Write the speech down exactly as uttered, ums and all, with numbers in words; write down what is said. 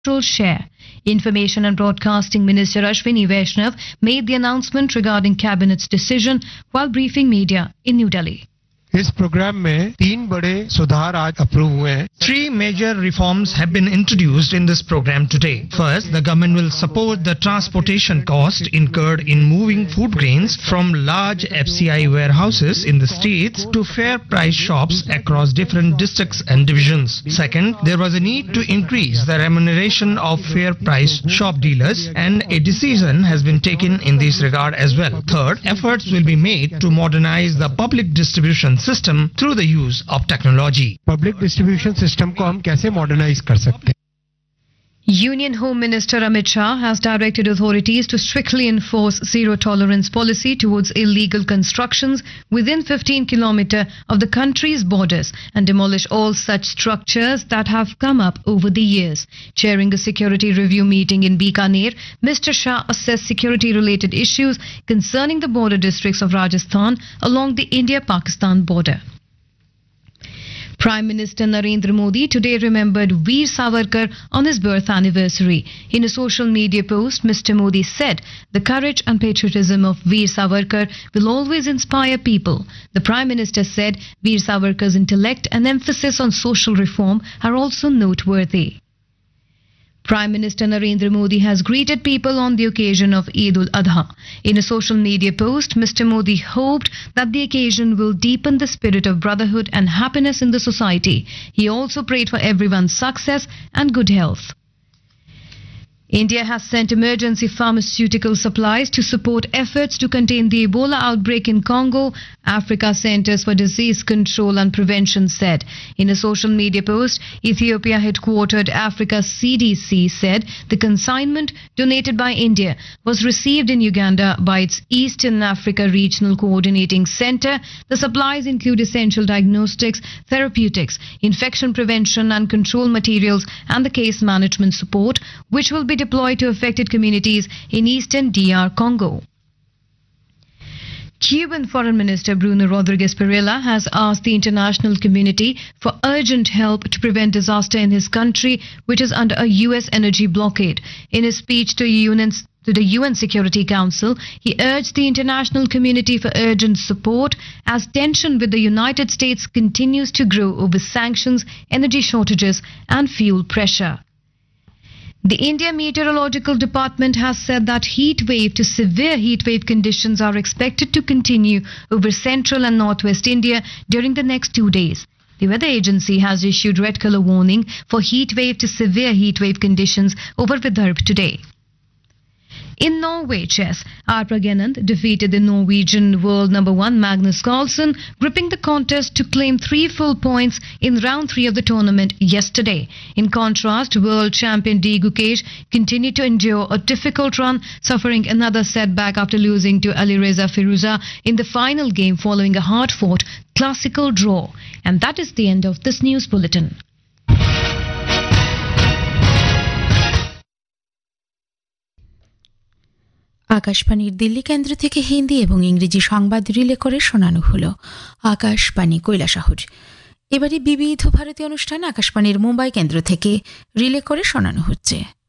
share. Information and Broadcasting Minister Ashwini Vaishnav made the announcement regarding Cabinet's decision while briefing media in New Delhi. इस programme में तीन बड़े सुधार आज approve हुए हैं. Three major reforms have been introduced in this program today. First, the government will support the transportation cost incurred in moving food grains from large F C I warehouses in the states to fair price shops across different districts and divisions. Second, there was a need to increase the remuneration of fair price shop dealers, and a decision has been taken in this regard as well. Third, efforts will be made to modernize the public distribution system through the use of technology. Public distribution system को हम कैसे modernize कर सकते हैं? Union Home Minister Amit Shah has directed authorities to strictly enforce zero-tolerance policy towards illegal constructions within fifteen kilometers of the country's borders and demolish all such structures that have come up over the years. Chairing a security review meeting in Bikaner, Mister Shah assessed security-related issues concerning the border districts of Rajasthan along the India-Pakistan border. Prime Minister Narendra Modi today remembered Veer Savarkar on his birth anniversary. In a social media post, Mister Modi said the courage and patriotism of Veer Savarkar will always inspire people. The Prime Minister said Veer Savarkar's intellect and emphasis on social reform are also noteworthy. Prime Minister Narendra Modi has greeted people on the occasion of Eid ul-Adha. In a social media post, Mister Modi hoped that the occasion will deepen the spirit of brotherhood and happiness in the society. He also prayed for everyone's success and good health. India has sent emergency pharmaceutical supplies to support efforts to contain the Ebola outbreak in Congo, Africa Centers for Disease Control and Prevention said. In a social media post, Ethiopia headquartered Africa C D C said the consignment donated by India was received in Uganda by its Eastern Africa Regional Coordinating Center. The supplies include essential diagnostics, therapeutics, infection prevention and control materials and the case management support, which will be deployed to affected communities in eastern D R Congo. Cuban Foreign Minister Bruno Rodriguez Pereira has asked the international community for urgent help to prevent disaster in his country, which is under a U S energy blockade. In his speech to U N To the U N Security Council, he urged the international community for urgent support as tension with the United States continues to grow over sanctions, energy shortages and fuel pressure. The India Meteorological Department has said that heat wave to severe heat wave conditions are expected to continue over central and northwest India during the next two days. The weather agency has issued red color warning for heat wave to severe heat wave conditions over Vidarbha today. In Norway chess, Arpa Genand defeated the Norwegian world number one Magnus Carlsen, gripping the contest to claim three full points in round three of the tournament yesterday. In contrast, world champion D. Gukesh continued to endure a difficult run, suffering another setback after losing to Alireza Firuza in the final game following a hard-fought classical draw. And that is the end of this news bulletin. আকাশবাণীর দিল্লি কেন্দ্র থেকে হিন্দি এবং ইংরেজি সংবাদ relay করে শোনানো হলো আকাশবাণী কৈলাসহর। এবারে বিবিধ ভারতী অনুষ্ঠান আকাশবাণীর মুম্বাই কেন্দ্র থেকে রিলে করে শোনানো হচ্ছে।